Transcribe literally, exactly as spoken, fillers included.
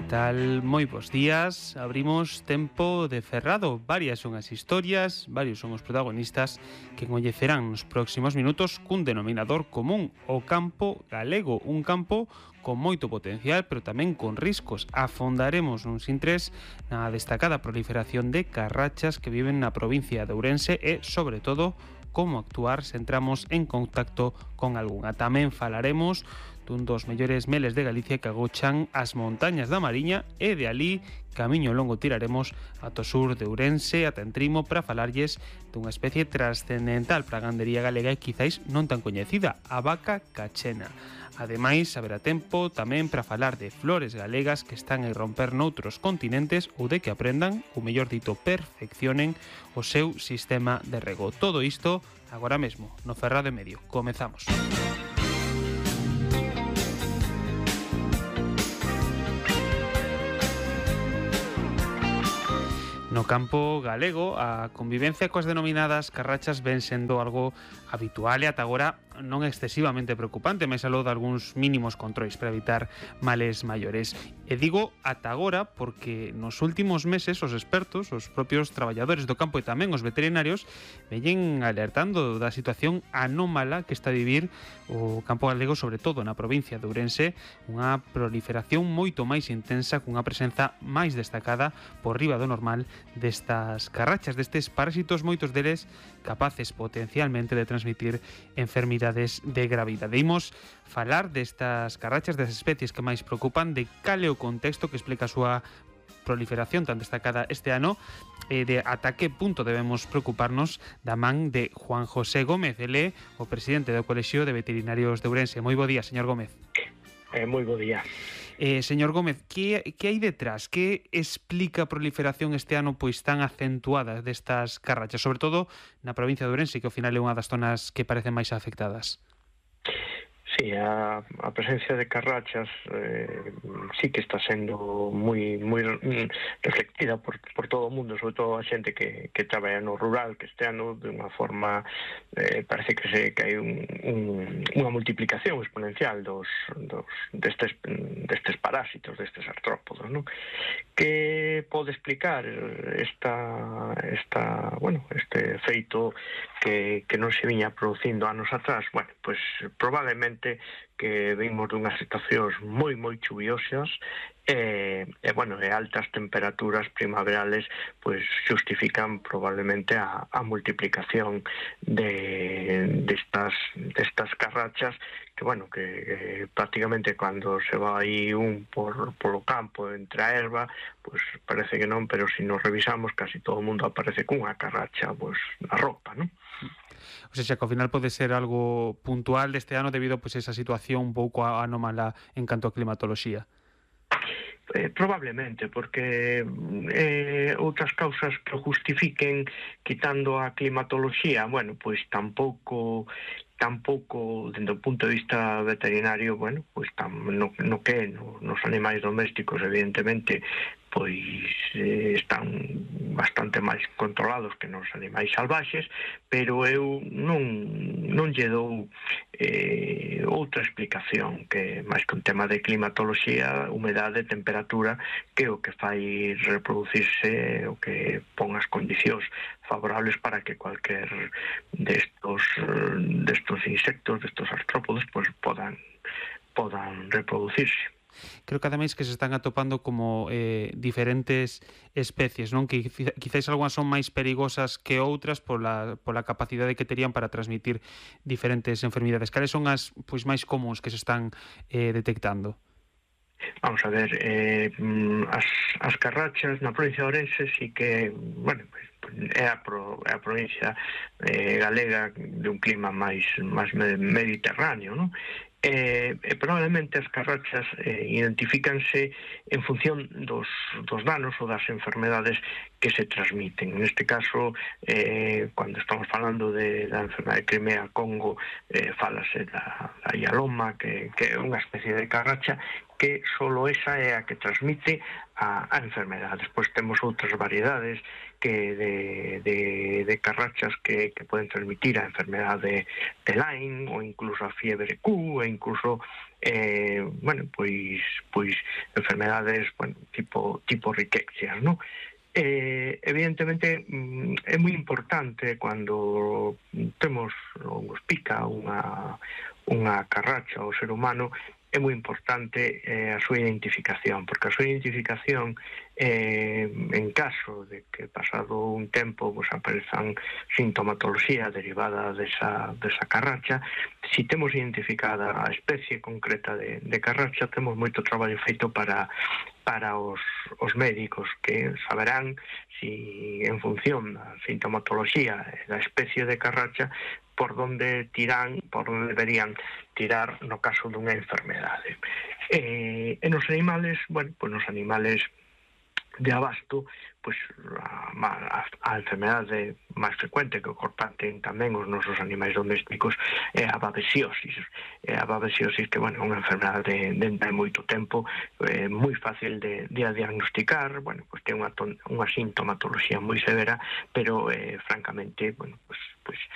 tal? Moi bons días. Abrimos Tempo de Ferrado. Varias son as historias, varios son os protagonistas que coñecerán nos próximos minutos cun denominador común: o campo galego, un campo con moito potencial, pero tamén con riscos. Afondaremos nuns intres na destacada proliferación de carrachas que viven na provincia de Ourense e, sobre todo, como actuar se entramos en contacto con algunha. Tamén falaremos dun dos mellores meles de Galicia que agochan as montañas da Mariña e de alí camiño longo tiraremos ata o sur de Ourense, ata Entrimo, para falarlles dunha especie trascendental para a gandería galega e quizáis non tan coñecida, a vaca cachena. Ademais, haberá tempo tamén para falar de flores galegas que están a irromper noutros continentes ou de que aprendan, ou mellor dito, perfeccionen o seu sistema de rego. Todo isto agora mesmo no Ferrado e Medio. Comezamos. No campo galego, a convivencia coas denominadas carrachas ven sendo algo habitual e ata agora non excesivamente preocupante, máis aló de algúns mínimos controis para evitar males maiores. E digo ata agora porque nos últimos meses os expertos, os propios traballadores do campo e tamén os veterinarios veñen alertando da situación anómala que está a vivir o campo galego, sobre todo na provincia de Ourense, unha proliferación moito máis intensa, cunha presenza máis destacada por riba do normal destas carrachas, destes parásitos, moitos deles capaces potencialmente de transmitir enfermidades de gravidade. Imos falar destas carrachas, das especies que máis preocupan, de cal é o contexto que explica a súa proliferación tan destacada este ano e de ata que punto debemos preocuparnos da man de Juan José Gómez. Ele é o presidente do Colexio de Veterinarios de Ourense. Moi bo día, señor Gómez. Eh, moi bo día. Eh, señor Gómez, que, que hai detrás? Que explica a proliferación este ano pois tan acentuada destas carrachas, sobre todo na provincia de Ourense, que ao final é unha das zonas que parecen máis afectadas? Sí, a, a presencia de carrachas eh, sí que está sendo moi moi reflectida por, por todo o mundo, sobre todo a xente que, que traballa no rural, que este ano de unha forma eh, parece que se que hai un, un, unha multiplicación exponencial dos, dos destes, destes parásitos, destes artrópodos, non? Que pode explicar esta, esta bueno, este feito que, que non se viña producindo anos atrás? Bueno, pois probablemente que vimos dunhas situacións moi moi chuviosas e, e bueno, e altas temperaturas primaverales pois justifican probablemente a, a multiplicación de destas destas carrachas que bueno, que, que prácticamente cando se va aí un por polo campo entre a erva, pois parece que non, pero se nos revisamos casi todo o mundo aparece cunha carracha pois na roupa, non? O sea, que ao final pode ser algo puntual deste ano debido pois, a esa situación un pouco anómala en canto a climatoloxía. Eh, probablemente, porque eh, outras causas que o justifiquen quitando a climatoloxía, bueno, pois tampouco tampouco, dende o punto de vista veterinario, bueno, pois tam, no, no que no, nos animais domésticos, evidentemente, pois eh, están bastante máis controlados que nos animais salvaxes, pero eu non, non lle dou eh, outra explicación que máis que un tema de climatoloxía, humedade, temperatura, que o que fai reproducirse, o que pon as condicións favorables para que cualquier destos destos insectos, destos artrópodos, pues podan podan reproducirse. Creo que ademais que se están atopando como eh, diferentes especies, non? Que quizáis algunhas son máis perigosas que outras pola, pola capacidade que terían para transmitir diferentes enfermidades. Cales son as pois máis comuns que se están eh, detectando? Vamos a ver, eh, as, as carrachas na provincia de Ourense sí que, bueno, é a, pro, é a provincia eh, galega de un clima máis, máis mediterráneo, non? Eh, eh, probablemente as carrachas eh, identifícanse en función dos, dos danos ou das enfermedades que se transmiten. Neste caso, eh, cando estamos falando de, da enfermedade de Crimea-Congo, eh, falase da, da hialoma, que, que é unha especie de carracha que solo esa é a que transmite a, a enfermedade. Despois temos outras variedades que de, de, de carrachas que, que poden transmitir a enfermedade de Lyme ou incluso a fiebre Q, e incluso eh, bueno, pois, pois enfermedades enfermedades, bueno, tipo, tipo riquecias, ¿no? Eh, evidentemente é moi importante cando temos ou nos pica unha, unha carracha ao ser humano, é moi importante eh, a súa identificación, porque a súa identificación eh, en caso de que pasado un tempo pues, aparezan sintomatoloxía derivada desa, desa carracha, si temos identificada a especie concreta de, de carracha, temos moito traballo feito para para os, os médicos que saberán si en función da sintomatoloxía e da especie de carracha por donde tiran, por donde deberían tirar no caso dunha enfermedade. E, e nos animales, bueno, pues nos animales de abasto, pues a, a, a enfermedade máis frecuente que comparten tamén os nosos animais domésticos é a babesiosis. É a babesiosis que, bueno, é unha enfermedade de, de moito tempo, é moi fácil de, de diagnosticar, bueno, pues ten unha, unha sintomatoloxía moi severa, pero eh, francamente, bueno, pues, pues